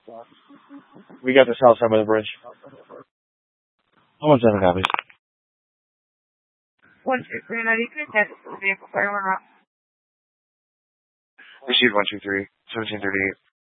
We got the south side by the bridge. Almost 7 copies. 123, now you can attend the vehicle fire one up. Received 123, 1738.